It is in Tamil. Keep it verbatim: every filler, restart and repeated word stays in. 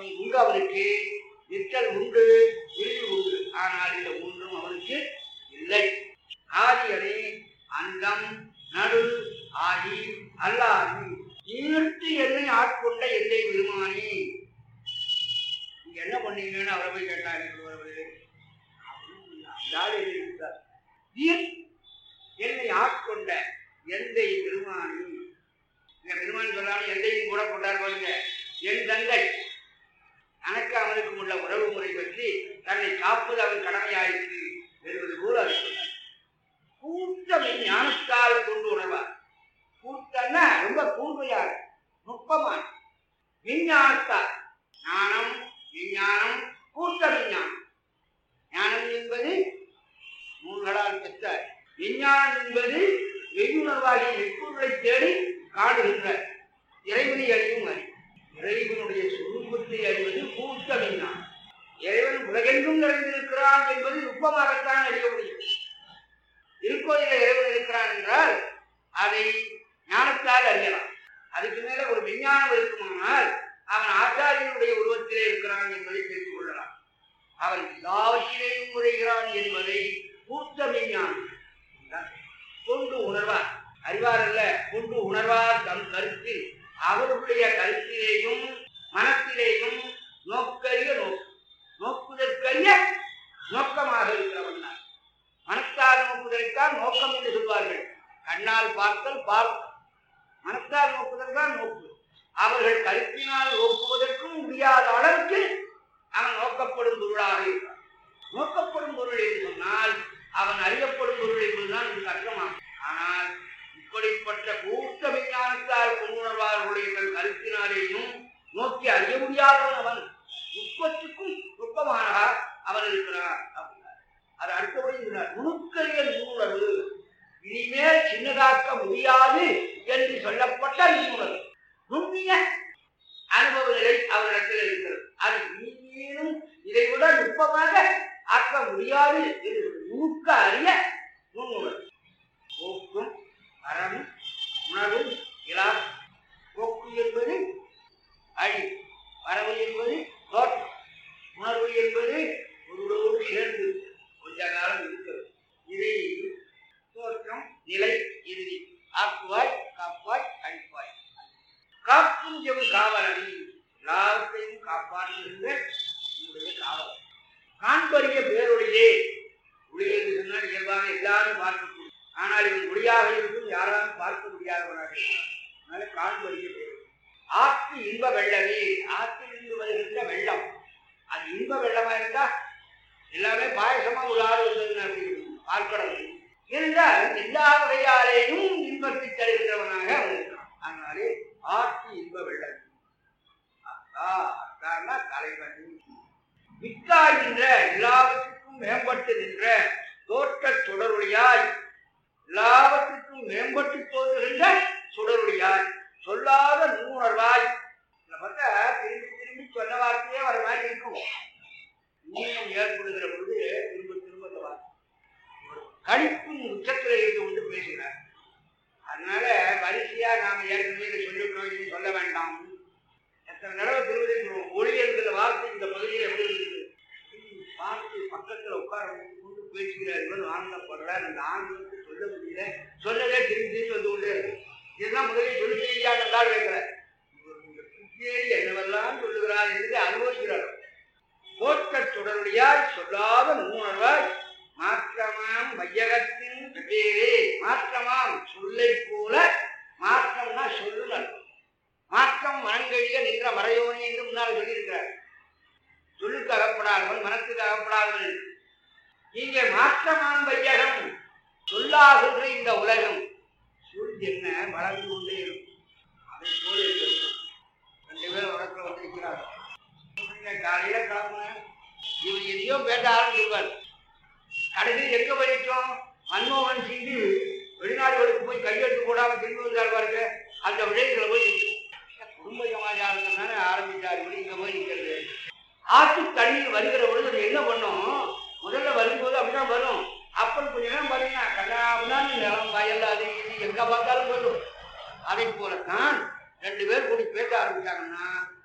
தொடக்கம் உண்டு அவனுக்கு, நிற்றல் உண்டு, விரிவு உண்டு. ஆனால் இந்த ஒன்றும் அவனுக்கு இல்லை. ஆதியனை அந்தம் நடு ஆதி அல்லாதி நீர்த்து என்னை ஆட்கொண்ட எல்லை பெருமானி. நீங்க என்ன பண்ணீங்கன்னு அவரை போய் கேட்டாங்க. என்னை ஆட்கொண்ட எந்தை பெருமானி. பெருமானி சொல்லாமல் எந்தையும் கூட கொண்டார் பாருங்க. என் தந்தை எனக்கு அவனுக்கும் உள்ள உறவு முறை பற்றி தன்னை காப்பது அவன் கடமையாயிற்று என்பது போல அவர் சொன்னார். கூட்டம் ஞானத்தால் கொண்டு உணர்வார். கூட்டம்னா ரொம்ப கூர்மையாக நுட்பமான விஞ்ஞானத்தால். ஞானம் விஞ்ஞானம் கூட்ட விஞ்ஞானம். ஞானம் என்பது நூல்களால் பெற்றார். விஞ்ஞானம் என்பது வெகுணர்வாகிய நெற்பொருளை தேடி காடுகின்ற இறைவனை அறிவும் அறிவு. இறைவனுடைய சுரூபத்தை அறிவது கூட்ட விஞ்ஞானம். இறைவன் உலகெங்கும் நிறைந்திருக்கிறான் என்பது நுட்பமாகத்தான் அறிய முடியும். திருக்கோயில இறைவன் இருக்கிறான் என்றால் அதை ஞானத்தால் அறியலாம். அதுக்கு மேல ஒரு விஞ்ஞானம் இருக்குமானால் அவன் ஆச்சாரியனுடைய உருவத்திலே இருக்கிறான் என்பதை தெரிந்து கொள்ளலாம். அவன் எல்லாவற்றிலேயும் உரைகிறான் என்பதை கூட்ட விஞ்ஞானம் கொண்டு உணர்வார். அறிவார் அல்ல, கொண்டு உணர்வார். தம் கருத்தில் அவருடைய கருத்திலேயும் மனத்திலேயும் நோக்கரிய நோக்கு நோக்குதற்கரிய நோக்கமாக இருக்கிறவன் தான். மனத்தால் நோக்குதற்கால் நோக்கம் என்று சொல்வார்கள். கண்ணால் பார்த்தல் பார்க்க, மனத்தால் நோக்குதற்கால் நோக்கு. அவர்கள் கருத்தினால் நோக்குவதற்கும் முடியாத அளவுக்கு அவன் நோக்கப்படும் பொருளாக இருக்கிறான். நோக்கப்படும் பொருள் என்று சொன்னால் அவன் அறியப்படும் பொருள் என்பதுதான் இது அர்த்தமாகும். ஆனால் இப்படிப்பட்ட கூட்ட விஞ்ஞானத்தால் கொண்டுணர்வார்களுடைய தன் கருத்தினாலேயும் நோக்கி அறிய முடியாதவன் அவன். நுட்பத்துக்கும் நுட்பமானதா அவன் இருக்கிறான் அப்படின்னார். அது அடுத்தபடி நுணுக்கரிய நுண்ணுணர்வு இனிமேல் சின்னதாக்க முடியாது என்று சொல்லப்பட்ட நுண்ணுணர்வு நுண்ணிய அனுபவ நிலை அவரிடத்தில் இருக்கிறது. அது இனிமேலும் இதைவிட நுட்பமாக ஆக்க முடியாது என்று நுணுக்க அறிய நுண்ணுணர்வு. போக்கும் அறமும் உணர்வும் இலா. போக்கு என்பது அழி, வரவு என்பது தோற்றம், உணர்வு என்பது பொருளோடு சேர்ந்து கொஞ்ச காலம் இருக்கிறது. இதை தோற்றம் நிலை இறுதி. ஆக்குவாய் காப்பாய் அழிப்பாய். காக்கும் எம் காவலனி, எல்லாவற்றையும் காப்பாற்றுகின்ற உங்களுடைய காவலன். காண்பறிய பேரொழியே. ஒளி என்று சொன்னால் இயல்பாக எல்லாரும் பார்க்கக்கூடிய, ஆனால் இவன் ஒளியாக இருக்கும் யாராலும் பார்க்க முடியாதவனாக. அதனால காண்பறிய பேரொழி. ஆற்று இன்ப வெள்ளமே. ஆற்றிலிருந்து வருகின்ற வெள்ளம் அது இன்ப வெள்ளமா இருந்தா எல்லாமே பாயசமா ஒரு ஆறு வந்தது பார்க்கணும் இருந்தால் எல்லா வகையாலேயும் இன்பத்தை தருகின்றவனாக அவன் இருக்கிறான். அதனாலே ஆற்று இன்ப வெள்ளம். அக்கா அக்கான்னா தலைவன். மிக்காகின்ற எல்லாவற்றுக்கும் மேம்பட்டு நின்ற தோற்ற சுடரொளியாய், எல்லாவற்றுக்கும் மேம்பட்டு தோன்றுகின்ற சுடரொளியாய், சொல்லாத நுண்ணுணர்வாய். பார்த்தா திரும்பி திரும்பி சொன்ன வார்த்தையே வர மாதிரி இருக்கும். இன்னும் ஏற்படுகிற பொழுது திரும்ப திரும்ப அந்த வார்த்தை கணிப்பும் உச்சத்தில் இருந்து கொண்டு பேசுகிறார். அதனால வரிசையா நாம ஏற்கனவே சொல்லிவிட்டோம், சொல்ல வேண்டாம். எத்தனை தடவை திரும்ப ஒளி என்கிற வார்த்தை இந்த பகுதியில் எப்படி இருக்குது பார்த்து பக்கத்தில் உட்கார கொண்டு பேசுகிறார். இவர் ஆனந்தப்படுறார். அந்த ஆனந்தத்தை சொல்ல முடியல, சொல்லவே திரும்பி திரும்பி வந்து கொண்டே இருக்கு. இதுதான் முதலில் சொல்லியா நன்றால் வைக்கிறார். என்னவெல்லாம் சொல்லுகிறார் என்று அனுபவிக்கிறார். போற்ற சுடருடையாய் சொல்லாத நுண்ணுணர்வாய் மாற்றமாம் வையகத்தின் வெவ்வேறே. மாற்றமாம் சொல்லை போல, மாற்றம்னா சொல்லுதல். மாற்றம் மனங்கழிய நின்ற மறையோனி என்று முன்னால் சொல்லியிருக்கிறார். சொல்லுக்கு அகப்படாதவன் மனத்துக்கு அகப்படாதவன். இங்கே மாற்றமாம் வையகம் சொல்லாகின்ற இந்த உலகம். சொல் என்ன வளர்ந்து கொண்டே இருக்கும். அதை போல இருக்கிறது. ரெண்டு பேரும் உடற்க வந்திருக்கிறார். காலையில கிளம்புனேன், இவர் எதையோ பேட்ட ஆரம்பிச்சிருவார். கடைசி எங்க போயிட்டோம், மன்மோகன் சிங்கு வெளிநாடுகளுக்கு போய் கையெழுத்து போடாம திரும்பி வந்தார் பாருங்க. அந்த விடயத்துல போய் குடும்ப சமாச்சாரத்தினால ஆரம்பிச்சாரு. இங்க போய் நிற்கிறது. ஆற்று தண்ணீர் வருகிற பொழுது அது என்ன பண்ணும், முதல்ல வரும்போது அப்படிதான் வரும். அப்புறம் கொஞ்ச நேரம் பாத்தீங்கன்னா கண்ணாதான் நிலம் வயல் அது இது எங்க பார்த்தாலும் வரும். அதை போலத்தான் ரெண்டு பேர் கூடி பேச ஆரம்பிச்சாங்கன்னா